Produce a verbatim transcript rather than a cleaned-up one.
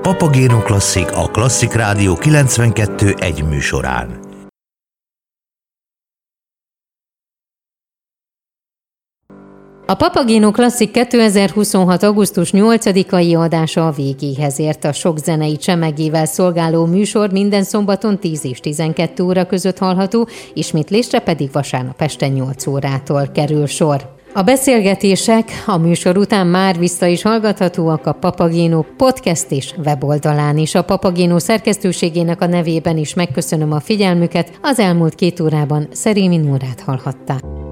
Papagéno Klasszik a Klasszik Rádió kilencvenkettő egy műsorán. A Papagéno Klasszik kétezer-huszonhat. augusztus nyolcadikai adása a végéhez ért. A sok zenei csemegével szolgáló műsor minden szombaton tíz és tizenkét óra között hallható, ismétlésre pedig vasárnap este nyolc órától kerül sor. A beszélgetések a műsor után már vissza is hallgathatóak a Papagéno podcast és weboldalán is. A Papagéno szerkesztőségének a nevében is megköszönöm a figyelmüket. Az elmúlt két órában Szerémi Nórát hallhatták.